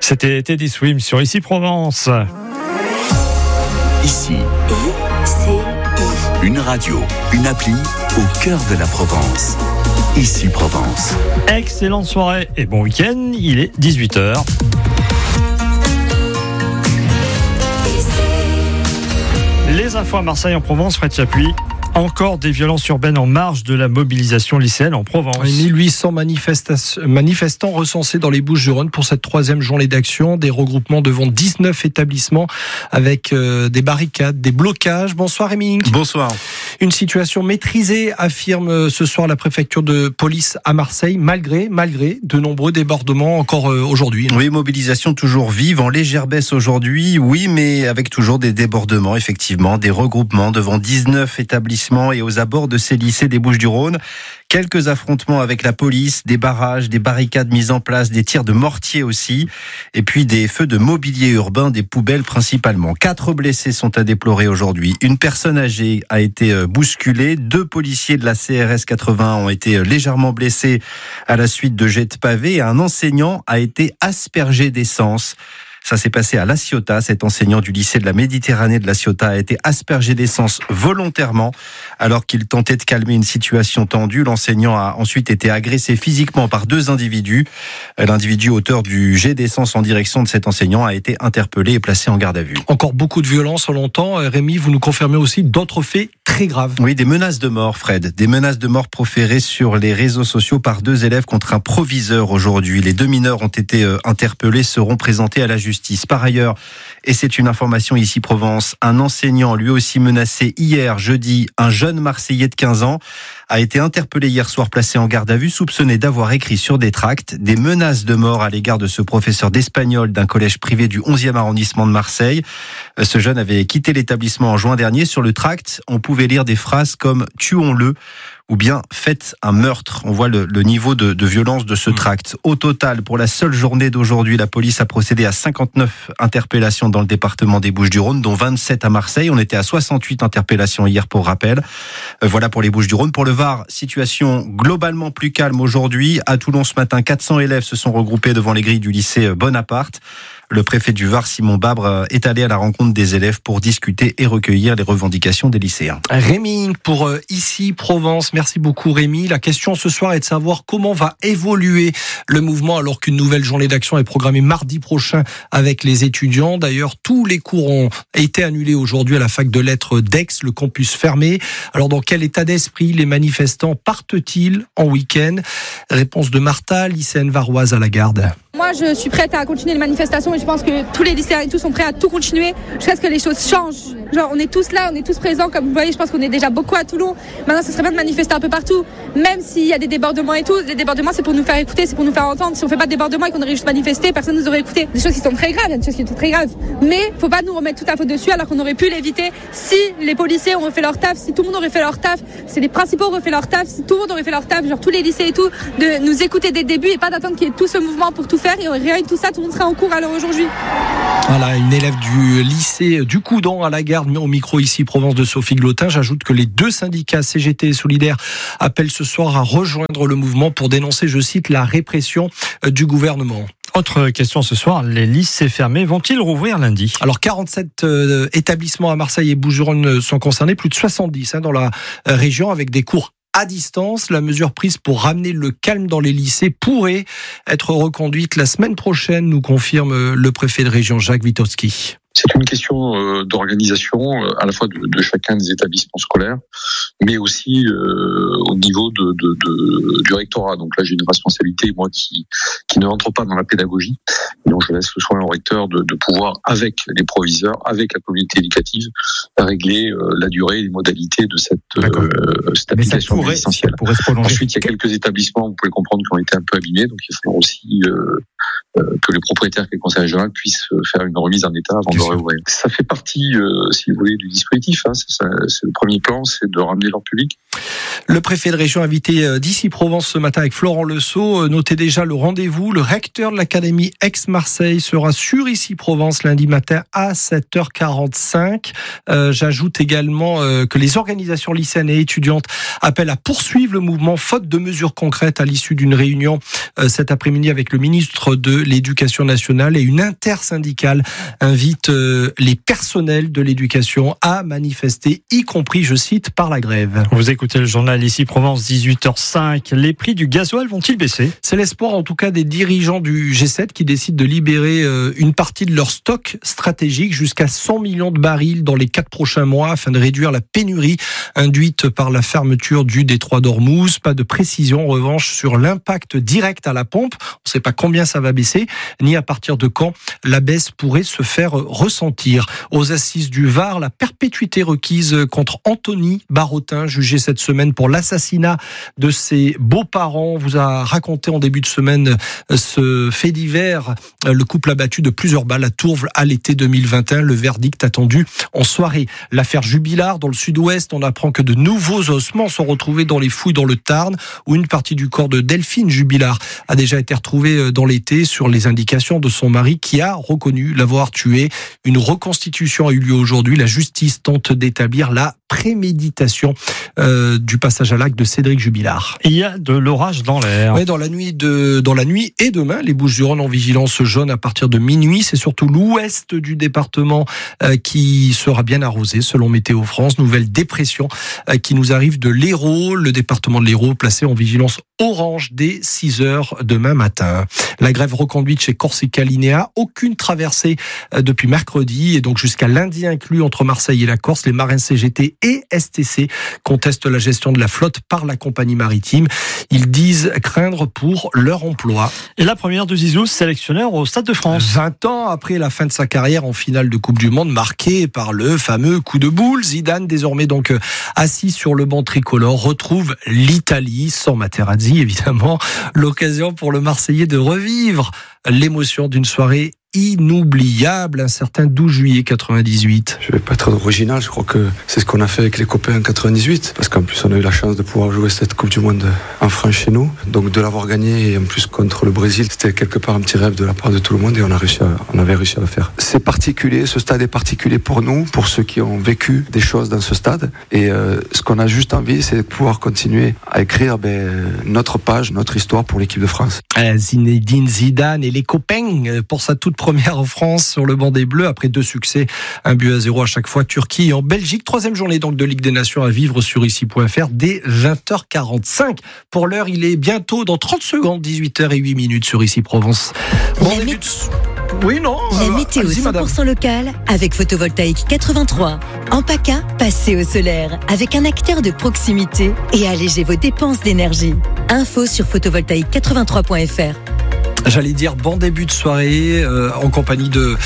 C'était Teddy Swims sur Ici Provence. Ici, une radio, une appli au cœur de la Provence. Ici Provence. Excellente soirée et bon week-end, il est 18h. Les infos à Marseille en Provence, Fred Chapuis. Encore des violences urbaines en marge de la mobilisation lycéenne en Provence. 1800 manifestants recensés dans les Bouches-du-Rhône pour cette 3e journée d'action. Des regroupements devant 19 établissements avec des barricades, des blocages. Bonsoir Rémi. Bonsoir. Une situation maîtrisée, affirme ce soir la préfecture de police à Marseille, malgré de nombreux débordements encore aujourd'hui. Oui, mobilisation toujours vive, en légère baisse aujourd'hui, oui, mais avec toujours des débordements, effectivement, des regroupements devant 19 établissements et aux abords de ces lycées des Bouches-du-Rhône. Quelques affrontements avec la police, des barrages, des barricades mises en place, des tirs de mortier aussi, et puis des feux de mobilier urbain, des poubelles principalement. 4 blessés sont à déplorer aujourd'hui. Une personne âgée a été bousculée. 2 policiers de la CRS 81 ont été légèrement blessés à la suite de jets de pavés et un enseignant a été aspergé d'essence. Ça s'est passé à La Ciotat. Cet enseignant du lycée de la Méditerranée de La Ciotat a été aspergé d'essence volontairement alors qu'il tentait de calmer une situation tendue. L'enseignant a ensuite été agressé physiquement par 2 individus. L'individu auteur du jet d'essence en direction de cet enseignant a été interpellé et placé en garde à vue. Encore beaucoup de violence en longtemps. Rémi, vous nous confirmez aussi d'autres faits très graves. Oui, des menaces de mort, Fred. Des menaces de mort proférées sur les réseaux sociaux par 2 élèves contre un proviseur aujourd'hui. Les 2 mineurs ont été interpellés, seront présentés à la justice. Par ailleurs, et c'est une information ici Provence, un enseignant lui aussi menacé hier, jeudi, un jeune Marseillais de 15 ans, a été interpellé hier soir, placé en garde à vue, soupçonné d'avoir écrit sur des tracts des menaces de mort à l'égard de ce professeur d'espagnol d'un collège privé du 11e arrondissement de Marseille. Ce jeune avait quitté l'établissement en juin dernier. Sur le tract, on pouvait lire des phrases comme « tuons-le » ou bien « faites un meurtre ». On voit le niveau de violence de ce tract. Au total, pour la seule journée d'aujourd'hui, la police a procédé à 59 interpellations dans le département des Bouches-du-Rhône, dont 27 à Marseille. On était à 68 interpellations hier, pour rappel. Voilà pour les Bouches-du-Rhône. Pour le Var, situation globalement plus calme aujourd'hui. À Toulon ce matin, 400 élèves se sont regroupés devant les grilles du lycée Bonaparte. Le préfet du Var, Simon Babre, est allé à la rencontre des élèves pour discuter et recueillir les revendications des lycéens. Rémi, pour Ici Provence, merci beaucoup Rémi. La question ce soir est de savoir comment va évoluer le mouvement alors qu'une nouvelle journée d'action est programmée mardi prochain avec les étudiants. D'ailleurs, tous les cours ont été annulés aujourd'hui à la fac de lettres d'Aix, le campus fermé. Alors dans quel état d'esprit les manifestants partent-ils en week-end? Réponse de Martha, lycéenne varoise à la Garde. Moi, je suis prête à continuer les manifestations et je pense que tous les lycéens et tous sont prêts à tout continuer jusqu'à ce que les choses changent. Genre, on est tous là, on est tous présents. Comme vous voyez, je pense qu'on est déjà beaucoup à Toulon. Maintenant, ce serait bien de manifester un peu partout. Même s'il y a des débordements et tout, les débordements, c'est pour nous faire écouter, c'est pour nous faire entendre. Si on fait pas de débordements et qu'on aurait juste manifesté, personne nous aurait écouté. Des choses qui sont très graves, il y a des choses qui sont très graves. Mais faut pas nous remettre toute la faute dessus alors qu'on aurait pu l'éviter si les policiers ont fait leur taf, si tout le monde aurait fait leur taf, si les principaux auraient fait leur taf, si tout le monde aurait fait leur taf, genre tous les lycées et tout, de nous écouter dès le début et pas d'attendre qu'il y ait tout ce mouvement pour tout faire. Et rien de tout ça, tout le monde serait en cours à l'heure aujourd'hui. Voilà, une élève du lycée du Coudon à la Garde, au micro Ici Provence de Sophie Glotin. J'ajoute que les 2 syndicats CGT et Solidaires appellent ce soir à rejoindre le mouvement pour dénoncer, je cite, la répression du gouvernement. Autre question ce soir, les lycées fermés vont-ils rouvrir lundi? Alors 47 établissements à Marseille et Bouches-du-Rhône sont concernés, plus de 70 dans la région avec des cours à distance. La mesure prise pour ramener le calme dans les lycées pourrait être reconduite la semaine prochaine, nous confirme le préfet de région Jacques Witowski. C'est une question d'organisation à la fois de chacun des établissements scolaires, mais aussi au niveau du rectorat. Donc là, j'ai une responsabilité, moi, qui ne rentre pas dans la pédagogie. Et donc, je laisse le soin au recteur de pouvoir, avec les proviseurs, avec la communauté éducative, régler la durée et les modalités de cette application essentielle. Ensuite, il y a quelques établissements, vous pouvez comprendre, qui ont été un peu abîmés. Donc, il va falloir aussi que les propriétaires et les conseils régionaux puissent faire une remise en état avant de réouvrir. Ça fait partie, si vous voulez, du dispositif. C'est le premier plan, c'est de ramener leur public. Le préfet de région invité d'Ici Provence ce matin avec Florent Lesault. Notez déjà le rendez-vous. Le recteur de l'académie Aix-Marseille sera sur Ici Provence lundi matin à 7h45. J'ajoute également que les organisations lycéennes et étudiantes appellent à poursuivre le mouvement faute de mesures concrètes à l'issue d'une réunion cet après-midi avec le ministre de l'Éducation nationale et une intersyndicale invite les personnels de l'éducation à manifester, y compris, je cite, par la grève. Vous écoutez le journal ici Provence, 18h05. Les prix du gasoil vont-ils baisser ? C'est l'espoir en tout cas des dirigeants du G7 qui décident de libérer une partie de leur stock stratégique jusqu'à 100 millions de barils dans les 4 prochains mois afin de réduire la pénurie induite par la fermeture du détroit d'Ormuz. Pas de précision en revanche sur l'impact direct à la pompe. On ne sait pas combien ça va baisser, ni à partir de quand la baisse pourrait se faire ressentir. Aux assises du Var, la perpétuité requise contre Anthony Barotin, jugé cette semaine pour l'assassinat de ses beaux-parents. On vous a raconté en début de semaine ce fait divers. Le couple abattu de plusieurs balles à Tourves à l'été 2021. Le verdict attendu en soirée. L'affaire Jubilard, dans le sud-ouest, on apprend que de nouveaux ossements sont retrouvés dans les fouilles dans le Tarn, où une partie du corps de Delphine Jubilard a déjà été retrouvée dans l'été sur les indications de son mari qui a reconnu l'avoir tué. Une reconstitution a eu lieu aujourd'hui. La justice tente d'établir la préméditation du passage à l'acte de Cédric Jubilard. Il y a de l'orage dans l'air. Oui, dans la nuit et demain, les Bouches-du-Rhône en vigilance jaune à partir de minuit. C'est surtout l'ouest du département qui sera bien arrosé selon Météo France. Nouvelle dépression qui nous arrive de l'Hérault. Le département de l'Hérault placé en vigilance orange dès 6h demain matin. La grève reconduite chez Corsica Linea. Aucune traversée depuis mercredi et donc jusqu'à lundi inclus entre Marseille et la Corse. Les marins CGT et STC contestent la gestion de la flotte par la compagnie maritime. Ils disent craindre pour leur emploi. Et la première de Zizou, sélectionneur au Stade de France. 20 ans après la fin de sa carrière en finale de Coupe du Monde, marquée par le fameux coup de boule, Zidane, désormais donc assis sur le banc tricolore, retrouve l'Italie, sans Materazzi évidemment. L'occasion pour le Marseillais de revivre l'émotion d'une soirée inoubliable, un certain 12 juillet 98. Je vais pas être original, je crois que c'est ce qu'on a fait avec les copains en 98, parce qu'en plus on a eu la chance de pouvoir jouer cette Coupe du Monde en France chez nous, donc de l'avoir gagné et en plus contre le Brésil, c'était quelque part un petit rêve de la part de tout le monde et on avait réussi à le faire. C'est particulier, ce stade est particulier pour nous, pour ceux qui ont vécu des choses dans ce stade et ce qu'on a juste envie, c'est de pouvoir continuer à écrire notre page, notre histoire pour l'équipe de France. Zinedine Zidane et les copains pour sa toute première en France sur le banc des Bleus après 2 succès, 1-0 à chaque fois, Turquie et en Belgique. 3e journée donc de Ligue des Nations à vivre sur ici.fr dès 20h45. Pour l'heure, il est bientôt dans 30 secondes, 18h08 sur ici Provence. Oui, non. La météo 100% locale avec Photovoltaïque 83. En PACA, passez au solaire avec un acteur de proximité et allégez vos dépenses d'énergie. Info sur photovoltaïque83.fr. J'allais dire bon début de soirée en compagnie de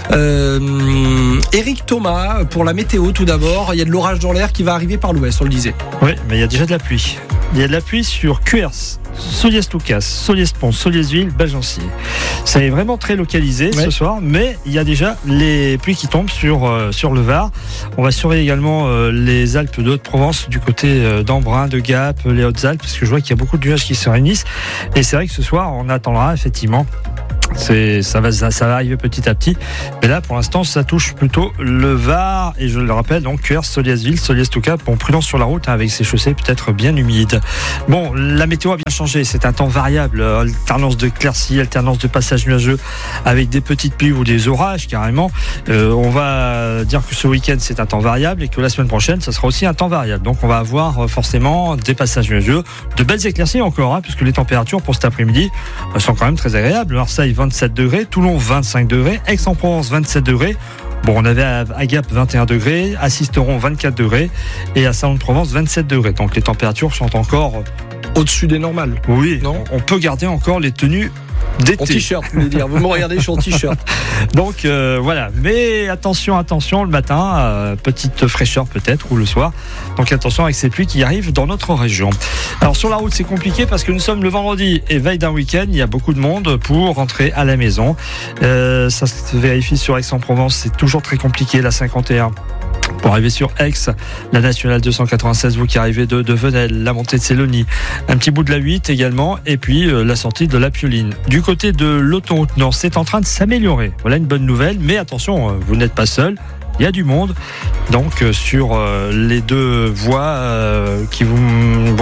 Eric Thomas pour la météo tout d'abord. Il y a de l'orage dans l'air qui va arriver par l'ouest, on le disait. Oui, mais il y a déjà de la pluie. Il y a de la pluie sur Cuers, Soliès-Toucas, Soliès-Pont, Soliès-Ville, Bagency. Ça est vraiment très localisé ce soir, mais il y a déjà les pluies qui tombent sur le Var. On va surveiller également les Alpes de Haute-Provence du côté d'Embrun, de Gap, les Hautes-Alpes, parce que je vois qu'il y a beaucoup de nuages qui se réunissent. Et c'est vrai que ce soir, on attendra effectivement. Ça va arriver petit à petit, mais là pour l'instant ça touche plutôt le Var et je le rappelle donc Cuers, Soliès-Ville, Soliès-Toucas. Bon, prudence sur la route avec ces chaussées peut-être bien humides. Bon, la météo a bien changé, c'est un temps variable, alternance de éclaircies, alternance de passages nuageux avec des petites pluies ou des orages carrément. On va dire que ce week-end c'est un temps variable et que la semaine prochaine ça sera aussi un temps variable. Donc on va avoir forcément des passages nuageux, de belles éclaircies encore, puisque les températures pour cet après-midi sont quand même très agréables. Marseille 27 degrés, Toulon 25 degrés, Aix-en-Provence 27 degrés. Bon, on avait à Gap 21 degrés, à Sisteron 24 degrés et à Salon-de-Provence 27 degrés. Donc les températures sont encore au-dessus des normales. Oui, non, on peut garder encore les tenues d'été. En t-shirt, vous voulez dire. Vous me regardez, je suis en t-shirt. Donc voilà, mais attention le matin, petite fraîcheur peut-être ou le soir. Donc attention avec ces pluies qui arrivent dans notre région. Alors sur la route c'est compliqué parce que nous sommes le vendredi et veille d'un week-end, il y a beaucoup de monde pour rentrer à la maison. Ça se vérifie sur Aix-en-Provence, c'est toujours très compliqué la 51. Pour arriver sur Aix, la nationale 296, vous qui arrivez de Venelle, la montée de Célonie, un petit bout de la 8 également, et puis la sortie de la Pioline. Du côté de l'autoroute Nord, c'est en train de s'améliorer. Voilà une bonne nouvelle, mais attention, vous n'êtes pas seul. Il y a du monde, donc sur les 2 voies qui vont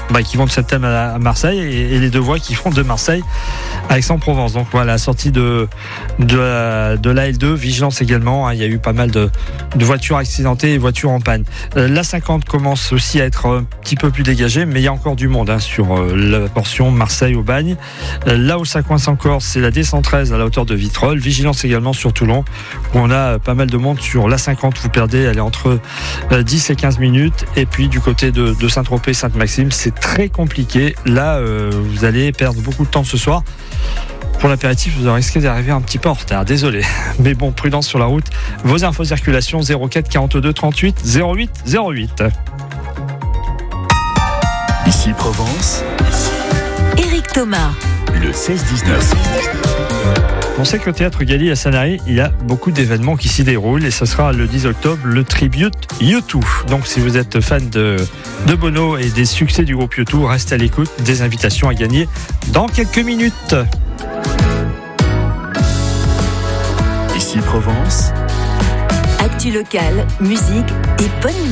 qui vont de Septem à Marseille et les 2 voies qui font de Marseille à Aix-en-Provence. Donc voilà, sortie de la L2, vigilance également. Il y a eu pas mal de voitures accidentées et voitures en panne. La 50 commence aussi à être un petit peu plus dégagée, mais il y a encore du monde sur la portion Marseille-Aubagne. Là où ça coince encore, c'est la D113 à la hauteur de Vitrolles. Vigilance également sur Toulon, où on a pas mal de monde sur la 50. Vous perdez, elle est entre 10 et 15 minutes. Et puis du côté de Saint-Tropez, Sainte-Maxime, c'est très compliqué. Là, vous allez perdre beaucoup de temps ce soir. Pour l'apéritif, vous risquez d'arriver un petit peu en retard, désolé. Mais bon, prudence sur la route. Vos infos circulation 04 42 38 08 08. Ici Provence. Éric Thomas. Le 16-19. On sait que le Théâtre Galy à Sanary, il y a beaucoup d'événements qui s'y déroulent et ce sera le 10 octobre, le Tribute U2. Donc si vous êtes fan de Bono et des succès du groupe U2, restez à l'écoute, des invitations à gagner dans quelques minutes. Ici Provence. Actu locale, musique et bonne humeur.